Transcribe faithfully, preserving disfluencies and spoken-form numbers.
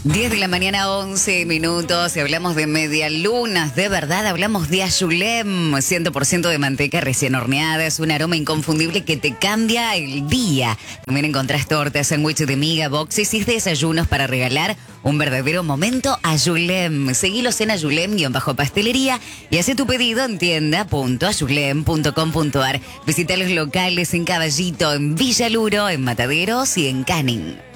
diez de la mañana, once minutos, y hablamos de medialunas, de verdad, hablamos de Ayulem, cien por ciento de manteca recién horneada, es un aroma inconfundible que te cambia el día. También encontrás tortas, sándwiches de miga, boxes y desayunos para regalar un verdadero momento Ayulem. Seguilos en Ayulem-pastelería y hace tu pedido en tienda punto ayulem punto com punto ar. Visita los locales en Caballito, en Villaluro, en Mataderos y en Canning.